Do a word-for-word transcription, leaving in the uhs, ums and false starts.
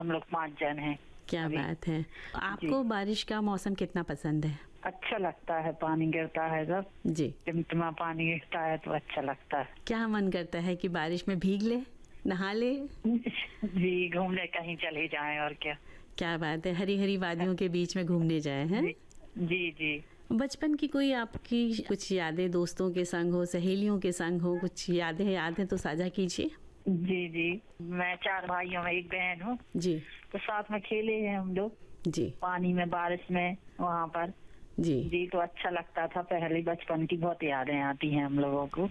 हम लोग पांच जन हैं। क्या अभी। बात है। आपको बारिश का मौसम कितना पसंद है? अच्छा लगता है, पानी गिरता है जब जी। टिमटिमा पानी गिरता है तो अच्छा लगता है। क्या मन करता है कि बारिश में भीग ले, नहा ले? जी, घूमने कहीं चले जाएं और क्या। क्या बात है, हरी हरी वादियों के बीच में घूमने जाए हैं। जी जी जी। बचपन की कोई आपकी कुछ यादें, दोस्तों के संग हो, सहेलियों के संग हो, कुछ यादें याद है तो साझा कीजिए। जी जी, मैं चार भाइयों में एक बहन हूँ, जी तो साथ में खेले हैं हम लोग जी पानी में, बारिश में, वहाँ पर। जी जी, तो अच्छा लगता था। पहले बचपन की बहुत यादें आती हैं हम लोगों को।